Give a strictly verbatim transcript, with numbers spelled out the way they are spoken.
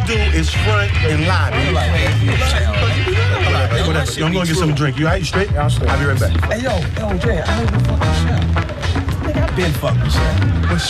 do is front and lie, baby. Whatever. Yo, I'm gonna get some drink. You all right? You straight? Yeah, I'm straight. I'll be right back. Hey, yo, yo, Jay, I heard you fucking Michelle. Nigga, I been fucking Michelle.